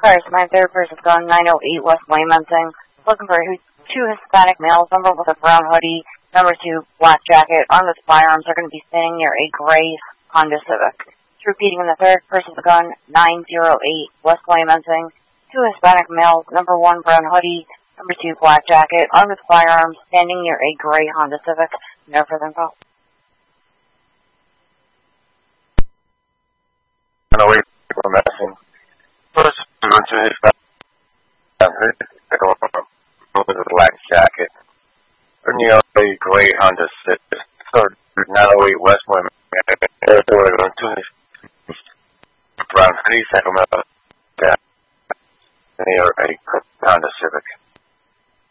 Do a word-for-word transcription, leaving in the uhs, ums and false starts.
Cars, my third person's gone, nine oh eight West Laymensing. Looking for two Hispanic males, number with a brown hoodie, number two black jacket. Armed with firearms are going to be standing near a gray Honda Civic. Repeating in the third person's gun, nine oh eight West Laymensing. Two Hispanic males, number one brown hoodie, number two black jacket. Armed with firearms, standing near a gray Honda Civic. No further info. No way we're messing. First, we went to his with a black jacket. Near a gray Honda Civic. Third, nine oh eight West Laymensing. Third, we went to his brown hoodie, second, near a Honda Civic.